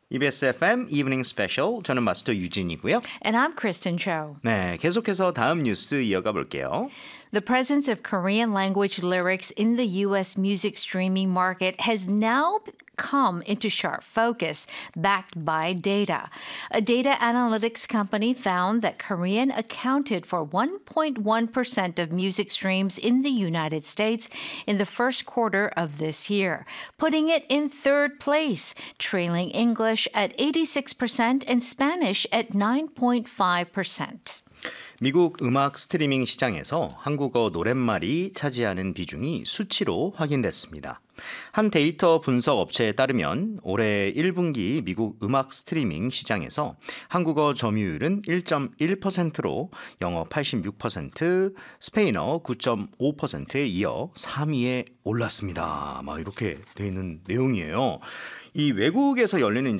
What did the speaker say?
EBS FM Evening Special. 저는 마스터 유진이고요. And I'm Kristen Cho. 네, 계속해서 다음 뉴스 이어가 볼게요. The presence of Korean language lyrics in the U.S. music streaming market has now come into sharp focus, backed by data. A data analytics company found that Korean accounted for 1.1% of music streams in the United States in the first quarter of this year, putting it in third place, trailing English at 86% and Spanish at 9.5%. 미국 음악 스트리밍 시장에서 한국어 노랫말이 차지하는 비중이 수치로 확인됐습니다. 한 데이터 분석 업체에 따르면 올해 1분기 미국 음악 스트리밍 시장에서 한국어 점유율은 1.1%로 영어 86%, 스페인어 9.5%에 이어 3위에 올랐습니다. 막 이렇게 돼 있는 내용이에요. 이 외국에서 열리는